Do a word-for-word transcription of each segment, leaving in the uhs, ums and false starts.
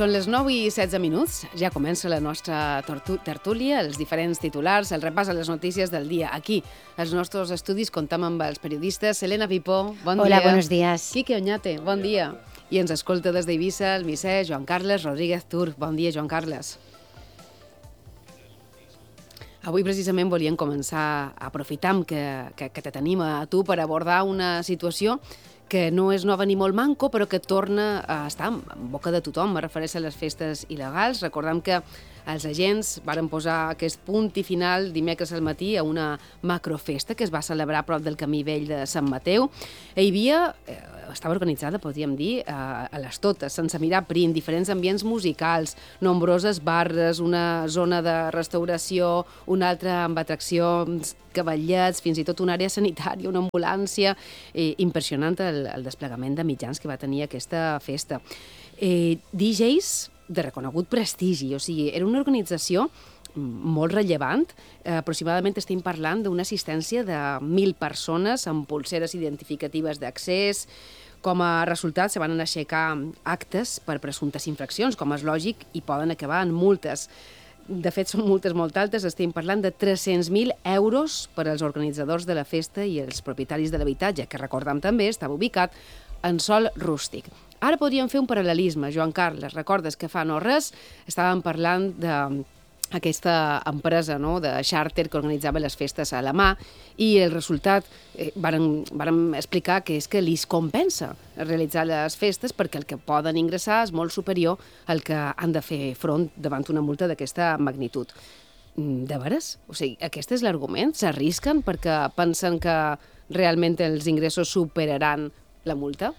Són les nou i setze minuts, ja comença la nostra tertúlia, els diferents titulars, el repàs a les notícies del dia. Aquí, als nostres estudis, comptem amb els periodistes. Elena Pipó, bon Hola, dia. Hola, buenos días. Quique Oñate, bon dia. I ens escolta des d'Eivissa el misser Joan Carles Rodríguez Tur. Bon dia, Joan Carles. Avui precisament volíem començar, aprofitant que, que, que te tenim a tu per abordar una situació que no és nova ni molt manco, però que torna a estar en boca de tothom. Me refereixo a les festes il·legals. Recordem que els agents varen posar aquest punt i final dimecres al matí a una macrofesta que es va celebrar a prop del camí vell de Sant Mateu. Hi havia, eh, estava organitzada, podríem dir, a, a les totes, sense mirar prim, diferents ambients musicals, nombroses barres, una zona de restauració, una altra amb atraccions, cavallets, fins i tot una àrea sanitària, una ambulància. Eh, impressionant el, el desplegament de mitjans que va tenir aquesta festa. Eh, D Js de reconegut prestigi, o sigui, era una organització molt rellevant. Eh, aproximadament estem parlant d'una assistència de mil persones amb pulseres identificatives d'accés. Com a resultat, se van aixecar actes per presumptes infraccions, com és lògic, i poden acabar en multes. De fet, són multes molt altes, estem parlant de tres-cents mil euros per als organitzadors de la festa i els propietaris de l'habitatge, que recordem també estava ubicat en sòl rústic. Ara podríem fer un paral·lelisme, Joan Carles. Recordes que fa no res estàvem parlant d'aquesta empresa, no?, de xàrter que organitzava les festes a la mà, i el resultat, eh, vàrem, vàrem explicar que és que li compensa realitzar les festes perquè el que poden ingressar és molt superior al que han de fer front davant una multa d'aquesta magnitud. De veres? O sigui, aquest és l'argument? S'arrisquen perquè pensen que realment els ingressos superaran la multa?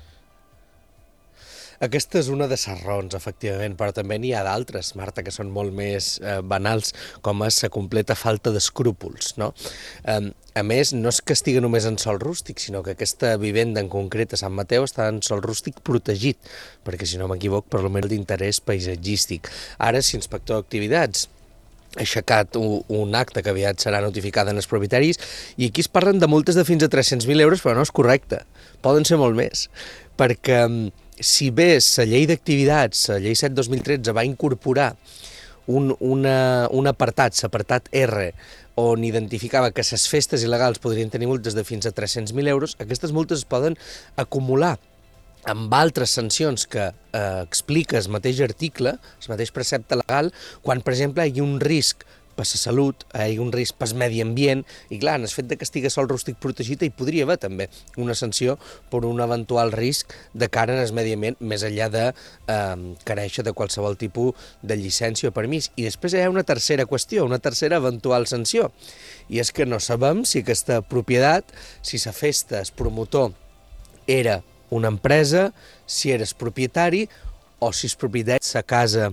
Aquesta és una de les raons, efectivament, però també n'hi ha d'altres, Marta, que són molt més eh, banals, com és la completa falta d'escrúpols, no? Eh, a més, no és que estigui només en sòl rústic, sinó que aquesta vivenda en concret a Sant Mateu està en sòl rústic protegit, perquè, si no m'equivoc, per almenys d'interès paisatgístic. Ara, si inspector d'activitats ha aixecat un, un acte que aviat serà notificada en els propietaris, i aquí es parlen de multes de fins a tres-cents mil euros, però no és correcte, poden ser molt més, perquè si bé la llei d'activitats, la llei set dos mil tretze, va incorporar un, una, un apartat, l'apartat R, on identificava que les festes il·legals podrien tenir multes de fins a tres-cents mil euros, aquestes multes es poden acumular amb altres sancions que eh, explica el mateix article, el mateix precepte legal, quan, per exemple, hi ha un risc per la salut, hi ha un risc per al medi ambient, i clar, en el fet que estigui sòl rústic protegit hi podria haver també una sanció per un eventual risc de cara al medi ambient, més enllà de eh, carèixer de qualsevol tipus de llicència o permís. I després hi ha una tercera qüestió, una tercera eventual sanció, i és que no sabem si aquesta propietat, si la festa, el promotor, era una empresa, si eres propietari o si és propietari de casa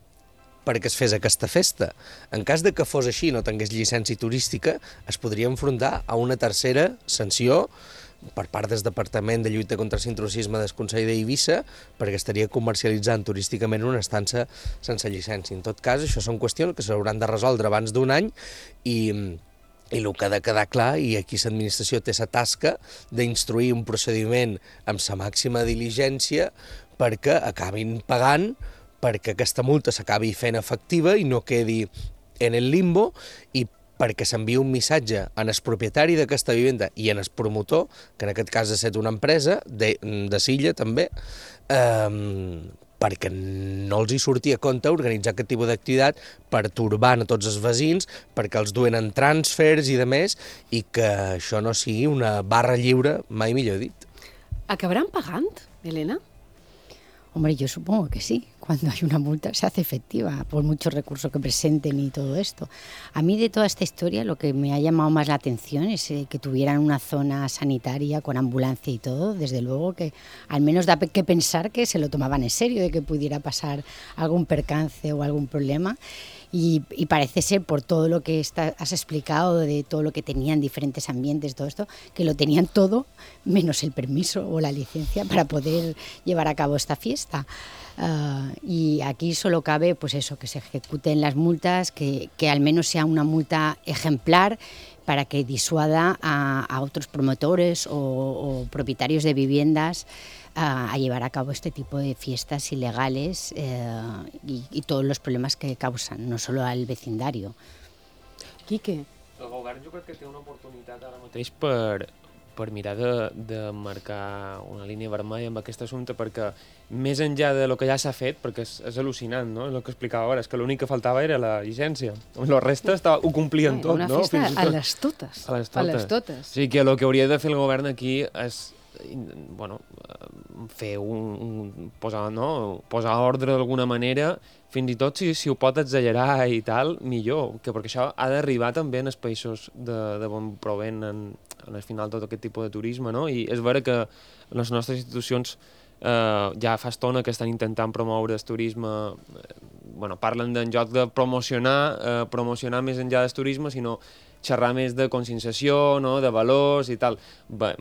perquè es fes aquesta festa. En cas de que fos així i no tingués llicència turística, es podria enfrontar a una tercera sanció per part del Departament de Lluita contra l'Intrusisme del Consell d'Eivissa, perquè estaria comercialitzant turísticament una estança sense llicència. En tot cas, això són qüestions que s'hauran de resoldre abans d'un any i... I el que ha de quedar clar, i aquí l'administració té la tasca d'instruir un procediment amb la màxima diligència perquè acabin pagant, perquè aquesta multa s'acabi fent efectiva i no quedi en el limbo, i perquè s'enviï un missatge en el propietari d'aquesta vivenda i en el promotor, que en aquest cas ha estat una empresa de, de Silla també, eh, perquè no els hi sortia a compte organitzar aquest tipus d'activitat pertorbant a tots els veïns, perquè els duen en transfers i de més, i que això no sigui una barra lliure, mai millor dit. Acabaran pagant, Elena? Hombre, yo supongo que sí. Cuando hay una multa se hace efectiva, por muchos recursos que presenten y todo esto. A mí de toda esta historia lo que me ha llamado más la atención es eh, que tuvieran una zona sanitaria con ambulancia y todo. Desde luego que al menos da que pensar que se lo tomaban en serio, de que pudiera pasar algún percance o algún problema. Y, y parece ser, por todo lo que está, has explicado, de todo lo que tenían, diferentes ambientes, todo esto, que lo tenían todo, menos el permiso o la licencia para poder llevar a cabo esta fiesta. Uh, y aquí solo cabe, pues eso, que se ejecuten las multas, que, que al menos sea una multa ejemplar para que disuada a, a otros promotores o, o propietarios de viviendas a, a llevar a cabo este tipo de fiestas ilegales eh, y, y todos los problemas que causan, no solo al vecindario. Quique? El govern jo crec que té una oportunitat ara mateix per, per mirar de, de marcar una línia vermella amb aquest assumpte, perquè més enllà de lo que ja s'ha fet, perquè és, és al·lucinant, no? El que explicava ara, és que l'únic que faltava era la llicència. La resta estava, ho complien tot, una no? festa Fins i tot. a les totes. A les totes. A les totes. O sigui que el que hauria de fer el govern aquí és bueno, fer un, un posar, no? posar ordre d'alguna manera, fins i tot si, si ho pot exagerar i tal, millor, que perquè això ha d'arribar també en els països de, de on provenen en el final tot aquest tipus de turisme, no? I és vera que les nostres institucions eh, ja fa estona que estan intentant promoure el turisme, eh, bueno, parlen d'en lloc de promocionar, eh, promocionar més enllà del turisme, sinó xerrar més de conscienciació, no? De valors i tal. Bé,